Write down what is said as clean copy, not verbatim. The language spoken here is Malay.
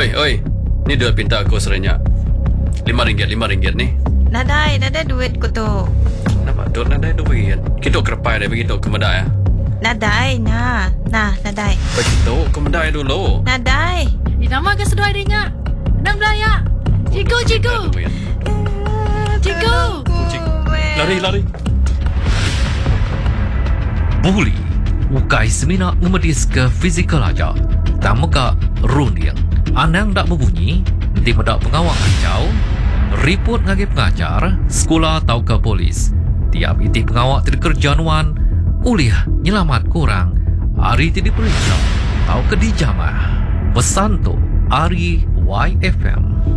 Oi. Ni duit pinta aku serenyak. RM5 ni. Nadai duit ko tu. Nampak duk nadai duk bagi kan. Kita kerepai dia begitu ke medai ah. Nadai, nah, nadai. Begitu ke medai dulu. Nadai. Nama ke sedua adanya. Nang belaya. Cigu. Lari. Buli ukai semina ngemedis ke fizikal aja. Tamu ka rundian. Anang dak berbunyi, nanti medak pengawal kacau, report ngagi pengajar, sekolah atau ke polis. Tiap iti pengawal tidak kerjaan uliah nyelamat kurang, hari tidak diperiksa, atau ke dijamah. Pesan tu, Ari YFM.